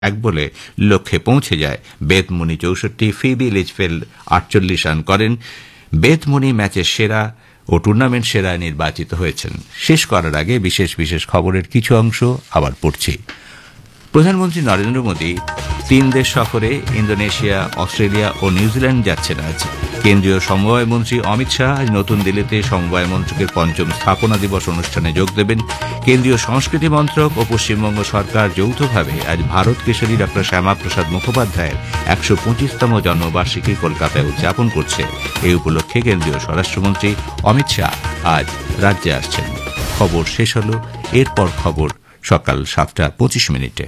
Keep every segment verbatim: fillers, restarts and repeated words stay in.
এক বলে লক্ষ্যে পৌঁছে যায়। বেদমুনি চৌষট্টি, ফিবি লিচফেল্ড আটচল্লিশ রান করেন। বেদমুনি ম্যাচের সেরা ও টুর্নামেন্ট সেরা নির্বাচিত হয়েছেন। শেষ করার আগে বিশেষ বিশেষ খবরের কিছু অংশ আবার পড়ছি। প্রধানমন্ত্রী নরেন্দ্র মোদী তিন দেশ সফরে ইন্দোনেশিয়া, অস্ট্রেলিয়া ও নিউজিল্যান্ড যাচ্ছেন আজ। কেন্দ্রীয় সমবায় মন্ত্রী অমিত শাহ আজ নতুন দিল্লিতে সমবায় মন্ত্রকের পঞ্চম স্থাপনা দিবস অনুষ্ঠানে যোগ দেবেন। কেন্দ্রীয় সংস্কৃতি মন্ত্রক ও পশ্চিমবঙ্গ সরকার যৌথভাবে আজ ভারত কেশরী ড শ্যামাপ্রসাদ মুখোপাধ্যায়ের একশো পঁচিশতম জন্মবার্ষিকী কলকাতায় উদযাপন করছে। এই উপলক্ষে কেন্দ্রীয় স্বরাষ্ট্রমন্ত্রী অমিত শাহ আজ রাজ্যে আসছেন। খবর শেষ হল। এরপর খবর সকাল সাতটা পঁচিশ মিনিটে।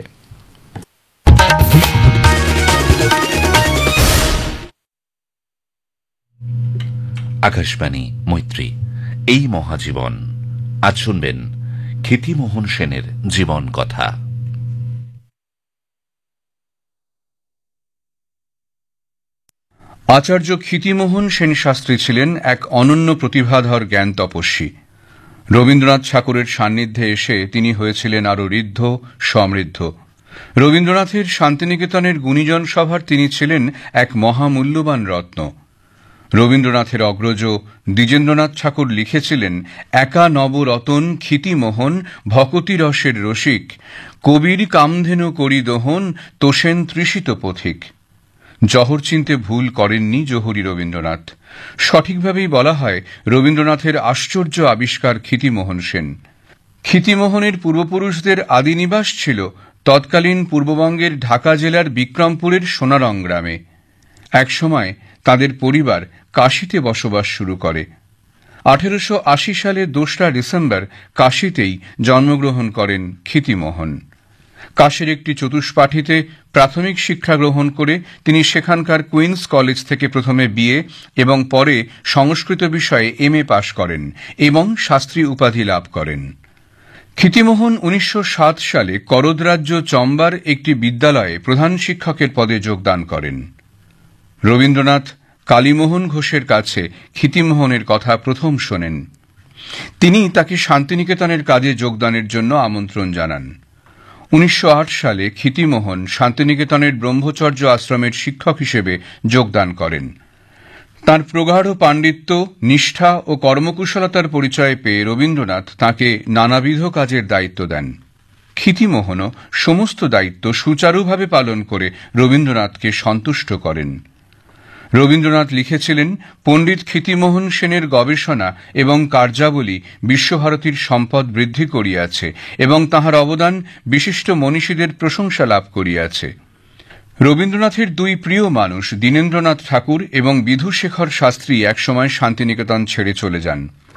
আকাশবাণী মৈত্রী, এই মহাজীবন। আজ শুনবেন ক্ষিতিমোহন সেনের জীবন কথা। আচার্য ক্ষিতিমোহন সেন শাস্ত্রী ছিলেন এক অনন্য প্রতিভাধর জ্ঞান তপস্বী। রবীন্দ্রনাথ ঠাকুরের সান্নিধ্যে এসে তিনি হয়েছিলেন আরও ঋদ্ধ, সমৃদ্ধ। রবীন্দ্রনাথের শান্তিনিকেতনের গুণীজন সভার তিনি ছিলেন এক মহামূল্যবান রত্ন। রবীন্দ্রনাথের অগ্রজ দ্বিজেন্দ্রনাথ ঠাকুর লিখেছিলেন, একা নবরতন ক্ষিতিমোহন ভকতি রসের রসিক, কবির কামধেনু করি দোহন তোষেন তৃষিত পথিক। জহর চিনতে ভুল করেননি জহুরি রবীন্দ্রনাথ। সঠিকভাবেই বলা হয় রবীন্দ্রনাথের আশ্চর্য আবিষ্কার ক্ষিতিমোহন সেন। ক্ষিতিমোহনের পূর্বপুরুষদের আদিনিবাস ছিল তৎকালীন পূর্ববঙ্গের ঢাকা জেলার বিক্রমপুরের সোনারং গ্রামে। একসময় তাদের পরিবার কাশীতে বসবাস শুরু করে। আঠেরোশো আশি সালে দোসরা ডিসেম্বর কাশীতেই জন্মগ্রহণ করেন ক্ষিতিমোহন। কাশীর একটি চতুষ্পাঠীতে প্রাথমিক শিক্ষা গ্রহণ করে তিনি সেখানকার কুইন্স কলেজ থেকে প্রথমে বিএ এবং পরে সংস্কৃত বিষয়ে এম এ পাশ করেন এবং শাস্ত্রী উপাধি লাভ করেন। ক্ষিতিমোহন উনিশশো সাত সালে করদ রাজ্য চম্বার একটি বিদ্যালয়ে প্রধান শিক্ষকের পদে যোগদান করেন। রবীন্দ্রনাথ কালীমোহন ঘোষের কাছে ক্ষিতিমোহনের কথা প্রথম শোনেন। তিনি তাকে শান্তিনিকেতনের কাজে যোগদানের জন্য আমন্ত্রণ জানান। উনিশশো আট সালে ক্ষিতিমোহন শান্তিনিকেতনের ব্রহ্মচর্য আশ্রমের শিক্ষক হিসেবে যোগদান করেন। তাঁর প্রগাঢ় পাণ্ডিত্য, নিষ্ঠা ও কর্মকুশলতার পরিচয় পেয়ে রবীন্দ্রনাথ তাঁকে নানাবিধ কাজের দায়িত্ব দেন। ক্ষিতিমোহনও সমস্ত দায়িত্ব সুচারুভাবে পালন করে রবীন্দ্রনাথকে সন্তুষ্ট করেন। রবীন্দ্রনাথ লিখেছিলেন, পণ্ডিত ক্ষিতিমোহন সেনের গবেষণা এবং কার্যাবলী বিশ্বভারতীর সম্পদ বৃদ্ধি করিয়াছে এবং তাহার অবদান বিশিষ্ট মনীষীদের প্রশংসা লাভ করিয়াছে। রবীন্দ্রনাথের দুই প্রিয় মানুষ দীনেন্দ্রনাথ ঠাকুর এবং বিধুশেখর শাস্ত্রী একসময় শান্তিনিকেতন ছেড়ে চলে যান।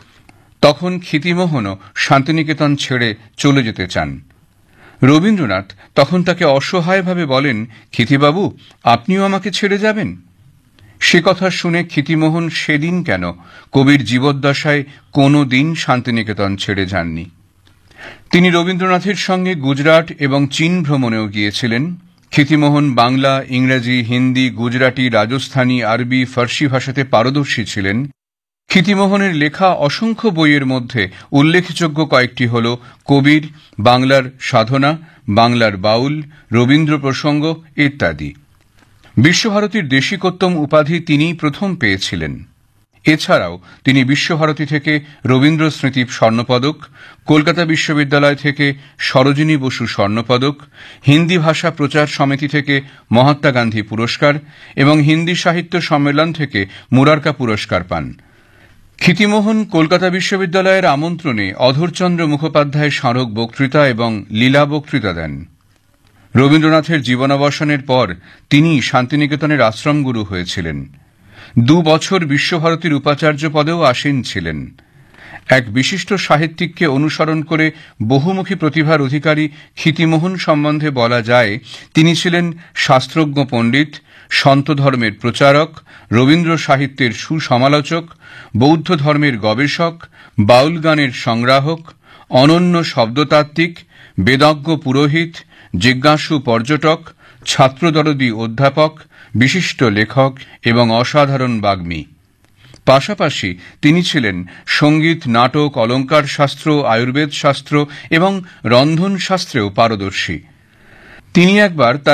তখন ক্ষিতিমোহনও শান্তিনিকেতন ছেড়ে চলে যেতে চান। রবীন্দ্রনাথ তখন তাকে অসহায়ভাবে বলেন, ক্ষিতিবাবু, আপনিও আমাকে ছেড়ে যাবেন? সে কথা শুনে ক্ষিতিমোহন সেদিন কেন, কবির জীবদ্দশায় কোনো দিন শান্তিনিকেতন ছেড়ে যাননি। তিনি রবীন্দ্রনাথের সঙ্গে গুজরাট এবং চীন ভ্রমণেও গিয়েছিলেন। ক্ষিতিমোহন বাংলা, ইংরেজি, হিন্দি, গুজরাটি, রাজস্থানী, আরবি, ফার্সি ভাষাতে পারদর্শী ছিলেন। ক্ষিতিমোহনের লেখা অসংখ্য বইয়ের মধ্যে উল্লেখযোগ্য কয়েকটি হল কবির, বাংলার সাধনা, বাংলার বাউল, রবীন্দ্র প্রসঙ্গ ইত্যাদি। বিশ্বভারতীর দেশিকোত্তম উপাধি তিনিই প্রথম পেয়েছিলেন। এছাড়াও তিনি বিশ্বভারতী থেকে রবীন্দ্র স্মৃতি স্বর্ণপদক, কলকাতা বিশ্ববিদ্যালয় থেকে সরোজিনী বসু স্বর্ণপদক, হিন্দি ভাষা প্রচার সমিতি থেকে মহাত্মা গান্ধী পুরস্কার এবং হিন্দি সাহিত্য সম্মেলন থেকে মুরারকা পুরস্কার পান। ক্ষিতিমোহন কলকাতা বিশ্ববিদ্যালয়ের আমন্ত্রণে অধরচন্দ্র মুখোপাধ্যায় স্মারক বক্তৃতা এবং লীলা বক্তৃতা দেন। রবীন্দ্রনাথের জীবনাবসানের পর তিনি শান্তিনিকেতনের আশ্রমগুরু হয়েছিলেন। দু বছর বিশ্বভারতীর উপাচার্য পদেও আসীন ছিলেন। এক বিশিষ্ট সাহিত্যিককে অনুসরণ করে বহুমুখী প্রতিভার অধিকারী ক্ষিতিমোহন সম্বন্ধে বলা যায়, তিনি ছিলেন শাস্ত্রজ্ঞ পণ্ডিত, সন্ত ধর্মের প্রচারক, রবীন্দ্র সাহিত্যের সুসমালোচক, বৌদ্ধ ধর্মের গবেষক, বাউল গানের সংগ্রাহক, অনন্য শব্দতাত্ত্বিক, বেদজ্ঞ পুরোহিত, জিজ্ঞাসু পর্যটক, ছাত্রদরদী অধ্যাপক, বিশিষ্ট লেখক এবং অসাধারণ বাগ্মী। পাশাপাশি তিনি ছিলেন সঙ্গীত, নাটক, অলঙ্কার শাস্ত্র, আয়ুর্বেদ শাস্ত্র এবং রন্ধন শাস্ত্রেও পারদর্শী। তিনি একবার